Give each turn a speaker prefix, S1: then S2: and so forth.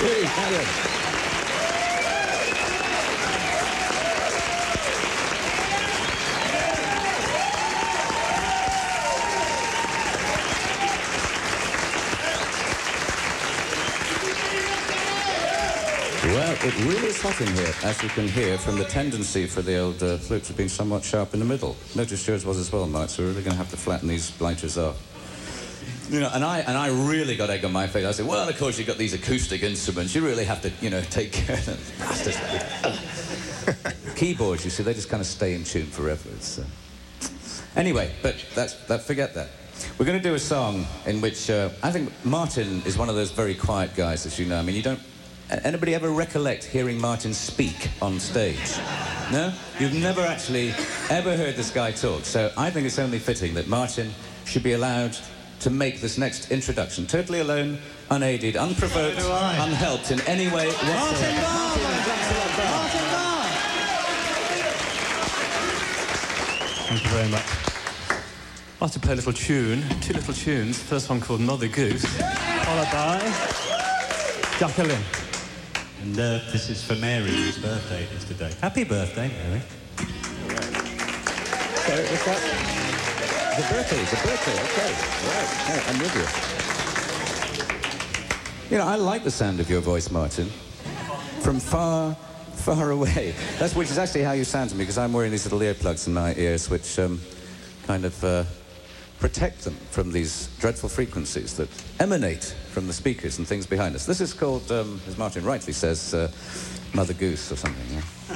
S1: Please, Alan. Well, it really is hot in here, as you can hear from the tendency for the old flute to be somewhat sharp in the middle. Notice yours was as well, Mike, so we're really going to have to flatten these blighters off. You know, and I really got egg on my face. I said, well, of course, you've got these acoustic instruments. You really have to, you know, take care of them. Keyboards, you see, they just kind of stay in tune forever. It's, Anyway, but forget that. We're going to do a song in which I think Martin is one of those very quiet guys, as you know. I mean, you don't... Anybody ever recollect hearing Martin speak on stage? No? You've never actually ever heard this guy talk. So I think it's only fitting that Martin should be allowed to make this next introduction totally alone, unaided, unprovoked, unhelped in any way whatsoever.
S2: Martin Barr! Martin Barr!
S3: Thank you very much. I'd like to play a little tune, two little tunes. First one called Mother Goose, followed by Jacqueline.
S4: And this is for Mary, whose birthday it is today. Happy birthday, Mary.
S1: Sorry, what's that? The birthday, okay. Right, I'm with you. You know, I like the sound of your voice, Martin. From far, far away. Which is actually how you sound to me, because I'm wearing these little earplugs in my ears, which kind of protect them from these dreadful frequencies that emanate from the speakers and things behind us. This is called, as Martin rightly says, Mother Goose or something, yeah?